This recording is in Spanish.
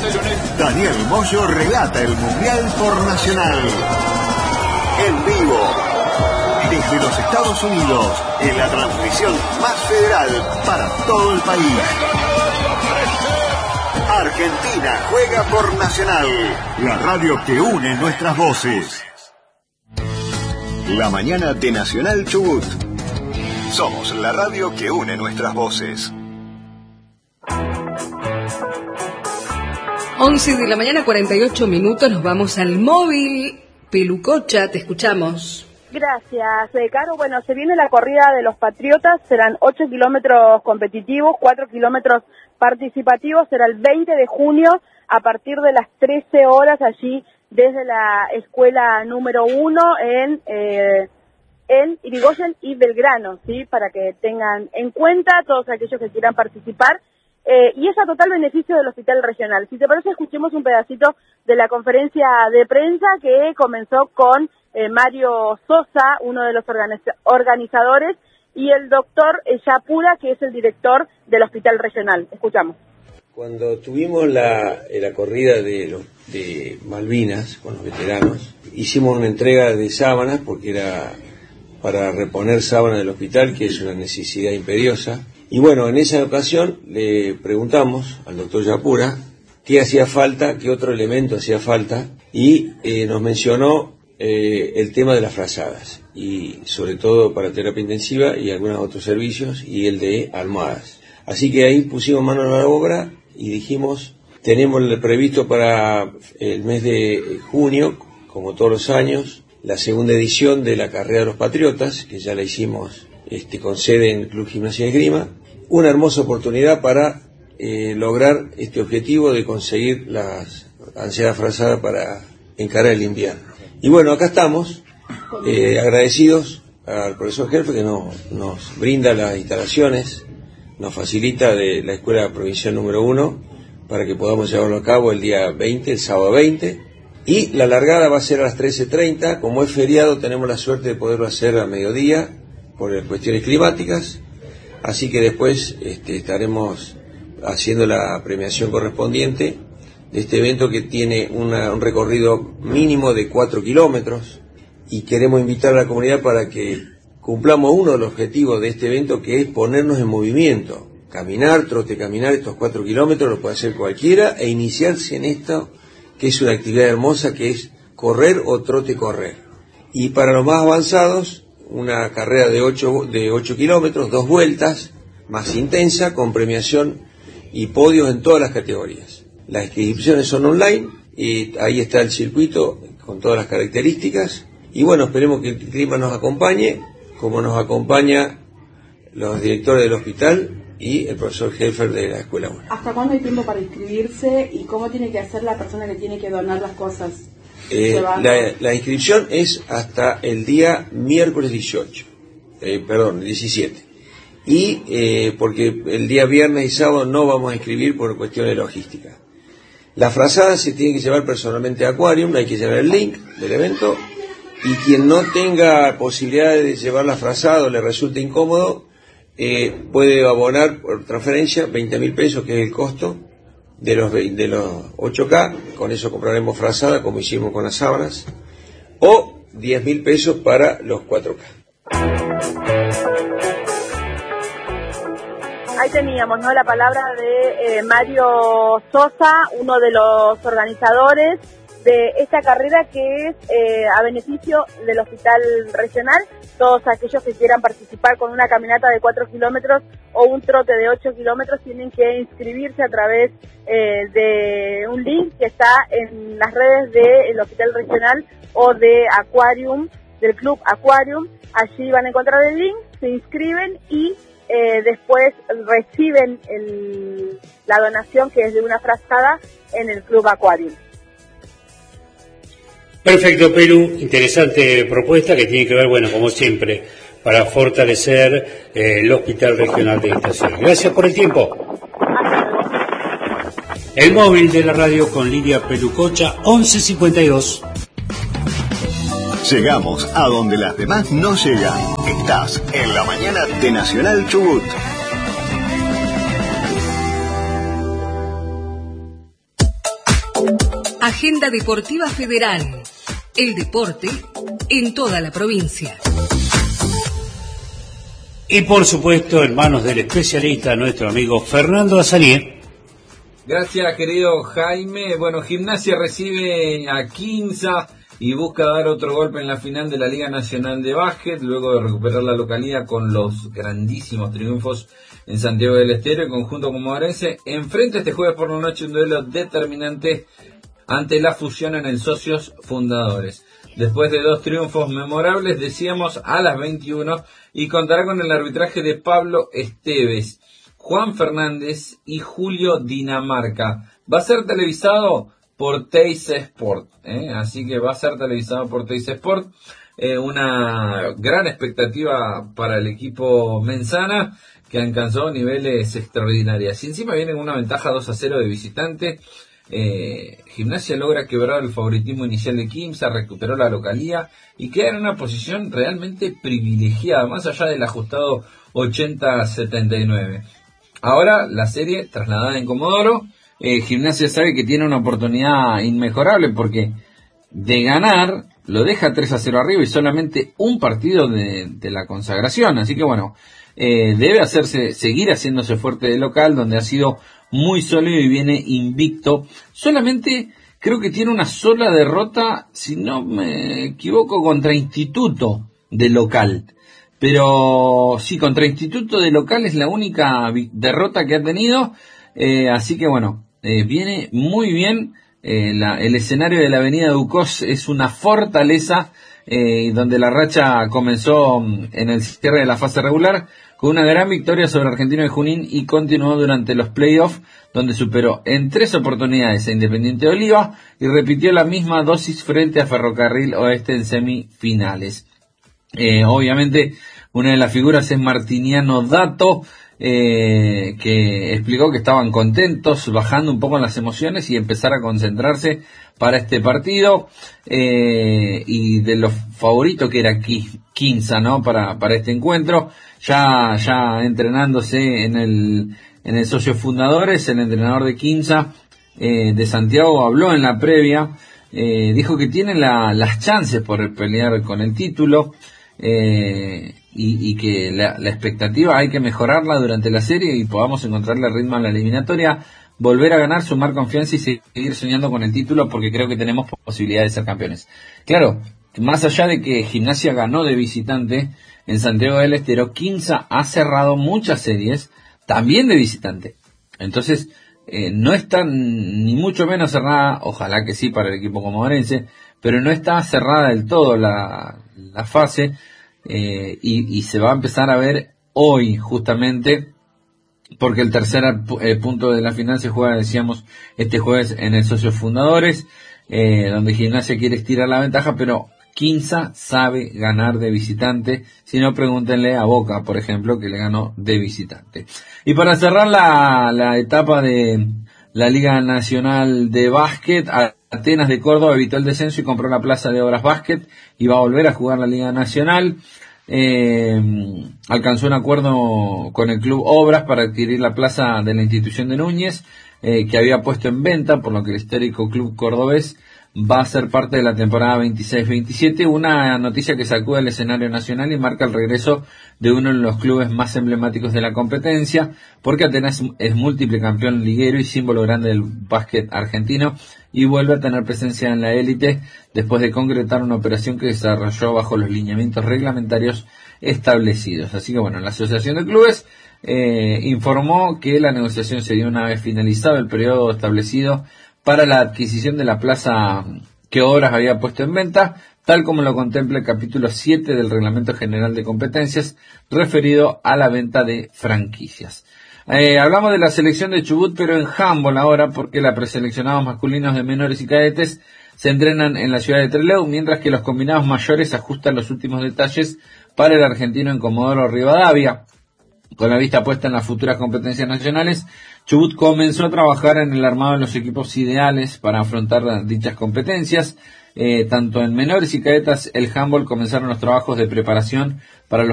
Daniel Moyo relata el Mundial por Nacional. En vivo. Desde los Estados Unidos, en la transmisión más federal para todo el país. Argentina juega por Nacional, la radio que une nuestras voces. La mañana de Nacional Chubut. Somos la radio que une nuestras voces. 11 de la mañana, 48 minutos, nos vamos al móvil. Pelucocha, te escuchamos. Gracias, Caro. Bueno, se viene la corrida de los Patriotas, serán 8 kilómetros competitivos, 4 kilómetros participativos, será el 20 de junio a partir de las 13 horas allí desde la escuela número 1 en Irigoyen y Belgrano, ¿sí? Para que tengan en cuenta todos aquellos que quieran participar. Y es a total beneficio del Hospital Regional. Si te parece, escuchemos un pedacito de la conferencia de prensa que comenzó con Mario Sosa, uno de los organizadores, y el doctor Yapura, que es el director del Hospital Regional. Escuchamos. Cuando tuvimos la corrida de Malvinas con los veteranos, hicimos una entrega de sábanas, porque era para reponer sábanas del hospital, que es una necesidad imperiosa. Y bueno, en esa ocasión le preguntamos al doctor Yapura qué hacía falta, qué otro elemento hacía falta, y nos mencionó el tema de las frazadas, y sobre todo para terapia intensiva y algunos otros servicios, y el de almohadas. Así que ahí pusimos mano a la obra y dijimos, tenemos previsto para el mes de junio, como todos los años, la segunda edición de la Carrera de los Patriotas, que ya la hicimos con sede en el Club Gimnasia y Esgrima. Una hermosa oportunidad para lograr este objetivo de conseguir las ansiadas frazadas para encarar el invierno. Y bueno, acá estamos, agradecidos al profesor jefe que nos brinda las instalaciones, nos facilita de la Escuela Provincial número 1 para que podamos llevarlo a cabo el día 20, el sábado 20. Y la largada va a ser a las 13:30, como es feriado tenemos la suerte de poderlo hacer a mediodía por cuestiones climáticas. Así que después estaremos haciendo la premiación correspondiente de este evento que tiene un recorrido mínimo de 4 kilómetros, y queremos invitar a la comunidad para que cumplamos uno de los objetivos de este evento, que es ponernos en movimiento, caminar, trote, caminar estos 4 kilómetros, lo puede hacer cualquiera, e iniciarse en esto, que es una actividad hermosa, que es correr o trote correr. Y para los más avanzados, una carrera de 8 kilómetros, 2 vueltas, más intensa, con premiación y podios en todas las categorías. Las inscripciones son online, y ahí está el circuito con todas las características. Y bueno, esperemos que el clima nos acompañe, como nos acompaña los directores del hospital y el profesor Helfer de la Escuela 1. ¿Hasta cuándo hay tiempo para inscribirse y cómo tiene que hacer la persona que tiene que donar las cosas? La inscripción es hasta el día miércoles 17. Y porque el día viernes y sábado no vamos a inscribir por cuestiones de logística. La frazada se tiene que llevar personalmente a Aquarium, hay que llevar el link del evento, y quien no tenga posibilidad de llevar la frazada o le resulte incómodo, puede abonar por transferencia 20.000 pesos, que es el costo de los 8K, con eso compraremos frazada como hicimos con las sábanas, o 10.000 pesos para los 4K. Ahí teníamos, ¿no?, la palabra de Mario Sosa, uno de los organizadores de esta carrera, que es a beneficio del Hospital Regional. Todos aquellos que quieran participar con una caminata de 4 kilómetros o un trote de 8 kilómetros tienen que inscribirse a través de un link que está en las redes del Hospital Regional o de Aquarium, del Club Aquarium. Allí van a encontrar el link, se inscriben y después reciben la donación, que es de una frazada, en el Club Aquarium. Perfecto, Perú. Interesante propuesta que tiene que ver, bueno, como siempre, para fortalecer el Hospital Regional de Estación. Gracias por el tiempo. El móvil de la radio con Lidia Pelucocha, 1152. Llegamos a donde las demás no llegan. Estás en la mañana de Nacional Chubut. Agenda Deportiva Federal. El deporte en toda la provincia. Y por supuesto, en manos del especialista, nuestro amigo Fernando Azanier. Gracias, querido Jaime. Bueno, Gimnasia recibe a Quimsa y busca dar otro golpe en la final de la Liga Nacional de Básquet, luego de recuperar la localía con los grandísimos triunfos en Santiago del Estero. El conjunto comodorense enfrenta este jueves por la noche un duelo determinante ante la fusión en el Socios Fundadores. Después de 2 triunfos memorables, decíamos, a las 21, y contará con el arbitraje de Pablo Esteves, Juan Fernández y Julio Dinamarca. Va a ser televisado por Teis Sport, así que va a ser televisado por Teis Sport. Una gran expectativa para el equipo menzana, que alcanzó niveles extraordinarios. Y encima viene con una ventaja 2-0 de visitante. Gimnasia logra quebrar el favoritismo inicial de Quimsa, recuperó la localía y queda en una posición realmente privilegiada, más allá del ajustado 80-79. Ahora la serie trasladada en Comodoro. Gimnasia sabe que tiene una oportunidad inmejorable, porque de ganar lo deja 3-0 arriba y solamente un partido de la consagración. Así que bueno, debe seguir haciéndose fuerte de local, donde ha sido muy sólido y viene invicto. Solamente creo que tiene una sola derrota, si no me equivoco, contra Instituto de local. Pero sí, contra Instituto de local es la única derrota que ha tenido. Así que bueno, viene muy bien. El escenario de la avenida Ducos es una fortaleza, donde la racha comenzó en el cierre de la fase regular con una gran victoria sobre Argentino de Junín y continuó durante los playoffs, donde superó en 3 oportunidades a Independiente de Oliva y repitió la misma dosis frente a Ferrocarril Oeste en semifinales. Obviamente una de las figuras es Martiniano Dato, que explicó que estaban contentos, bajando un poco las emociones y empezar a concentrarse para este partido, y de los favoritos que era Quimsa, ¿no? Para este encuentro, ya entrenándose en el Socios Fundadores. El entrenador de Quimsa, de Santiago, habló en la previa, dijo que tienen las chances por pelear con el título, y que la expectativa hay que mejorarla durante la serie y podamos encontrarle ritmo a la eliminatoria, volver a ganar, sumar confianza y seguir soñando con el título, porque creo que tenemos posibilidad de ser campeones. Claro, más allá de que Gimnasia ganó de visitante en Santiago del Estero, Quimsa ha cerrado muchas series también de visitante. Entonces, no está ni mucho menos cerrada, ojalá que sí para el equipo comodorense, pero no está cerrada del todo la fase, y se va a empezar a ver hoy justamente, porque el tercer punto de la final se juega, decíamos, este jueves en el Socios Fundadores, donde Gimnasia quiere estirar la ventaja, pero Quimsa sabe ganar de visitante. Si no, pregúntenle a Boca, por ejemplo, que le ganó de visitante. Y para cerrar la etapa de la Liga Nacional de Básquet, Atenas de Córdoba evitó el descenso y compró la plaza de Obras Básquet y va a volver a jugar la Liga Nacional. Alcanzó un acuerdo con el Club Obras para adquirir la plaza de la institución de Núñez, que había puesto en venta, por lo que el histórico club cordobés va a ser parte de la temporada 26-27, una noticia que sacude el escenario nacional y marca el regreso de uno de los clubes más emblemáticos de la competencia, porque Atenas es múltiple campeón liguero y símbolo grande del básquet argentino, y vuelve a tener presencia en la élite después de concretar una operación que desarrolló bajo los lineamientos reglamentarios establecidos. Así que bueno, la Asociación de Clubes informó que la negociación se dio una vez finalizado el periodo establecido para la adquisición de la plaza que Obras había puesto en venta, tal como lo contempla el capítulo 7 del Reglamento General de Competencias, referido a la venta de franquicias. Hablamos de la selección de Chubut, pero en handball ahora, porque la preseleccionados masculinos de menores y cadetes se entrenan en la ciudad de Trelew, mientras que los combinados mayores ajustan los últimos detalles para el argentino en Comodoro Rivadavia. Con la vista puesta en las futuras competencias nacionales, Chubut comenzó a trabajar en el armado de los equipos ideales para afrontar dichas competencias. Tanto en menores y cadetas, el handball comenzaron los trabajos de preparación para los